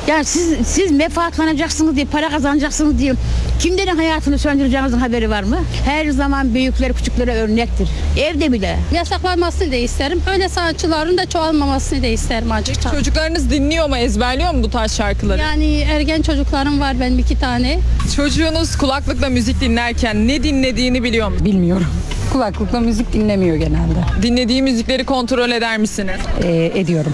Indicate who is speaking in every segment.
Speaker 1: Yani siz menfaatlanacaksınız diye, para kazanacaksınız diye kimlerin hayatını söndüreceğinizin haberi var mı? Her zaman büyükler küçüklere örnektir. Evde bile.
Speaker 2: Yasaklanmasını da isterim. Öyle sanatçıların da çoğalmamasını da isterim açıkçası.
Speaker 3: Çocuklarınız dinliyor mu, ezberliyor mu bu tarz şarkıları?
Speaker 2: Yani ergen çocuklarım var benim 2 tane.
Speaker 3: Çocuğunuz kulaklıkla müzik dinlerken ne dinlediğini biliyor mu?
Speaker 4: Bilmiyorum. Kulaklıkla müzik dinlemiyor genelde.
Speaker 3: Dinlediği müzikleri kontrol eder misiniz?
Speaker 4: Ediyorum.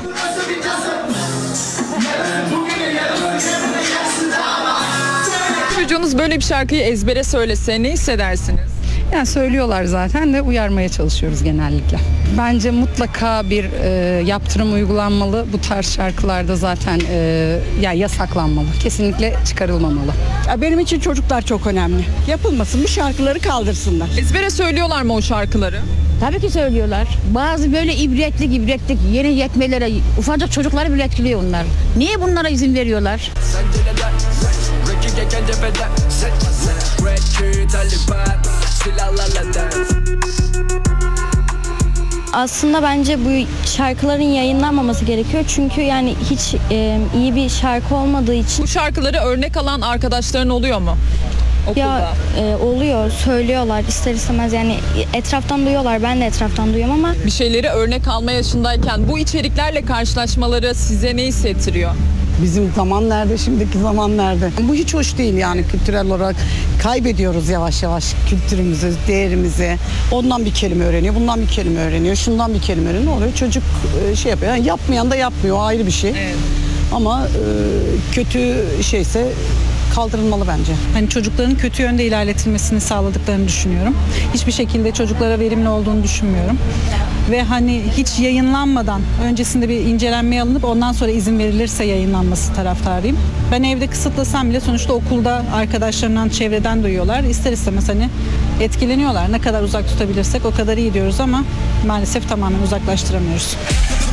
Speaker 3: Çocuğunuz böyle bir şarkıyı ezbere söylese ne hissedersiniz?
Speaker 4: Yani söylüyorlar zaten de uyarmaya çalışıyoruz genellikle. Bence mutlaka bir yaptırım uygulanmalı. Bu tarz şarkılarda zaten yani yasaklanmalı. Kesinlikle çıkarılmamalı.
Speaker 5: Benim için çocuklar çok önemli. Yapılmasın, bu şarkıları kaldırsınlar.
Speaker 3: Ezbere söylüyorlar mı o şarkıları?
Speaker 1: Tabii ki söylüyorlar. Bazı böyle ibretlik yeni yetmelere, ufacık çocukları bile etkiliyor onlar. Niye bunlara izin veriyorlar?
Speaker 6: Aslında bence bu şarkıların yayınlanmaması gerekiyor. Çünkü yani hiç iyi bir şarkı olmadığı için.
Speaker 3: Bu şarkıları örnek alan arkadaşların oluyor mu? Okulda.
Speaker 6: Ya oluyor, söylüyorlar ister istemez, yani etraftan duyuyorlar, ben de etraftan duyuyorum ama
Speaker 3: Bir şeyleri örnek alma yaşındayken bu içeriklerle karşılaşmaları size ne hissettiriyor?
Speaker 5: Bizim zaman nerede, şimdiki zaman nerede? Bu hiç hoş değil yani, kültürel olarak kaybediyoruz yavaş yavaş kültürümüzü, değerimizi. Ondan bir kelime öğreniyor, bundan bir kelime öğreniyor, şundan bir kelime öğreniyor. Ne oluyor? Çocuk şey yapıyor. Yani yapmayan da yapmıyor, o ayrı bir şey.
Speaker 3: Evet.
Speaker 5: Ama kötü şeyse kaldırılmalı bence.
Speaker 7: Hani çocukların kötü yönde ilerletilmesini sağladıklarını düşünüyorum. Hiçbir şekilde çocuklara verimli olduğunu düşünmüyorum. Ve hani hiç yayınlanmadan öncesinde bir incelenmeye alınıp ondan sonra izin verilirse yayınlanması taraftarıyım. Ben evde kısıtlasam bile sonuçta okulda arkadaşlarından, çevreden duyuyorlar. İster istemez hani etkileniyorlar. Ne kadar uzak tutabilirsek o kadar iyi diyoruz ama maalesef tamamen uzaklaştıramıyoruz.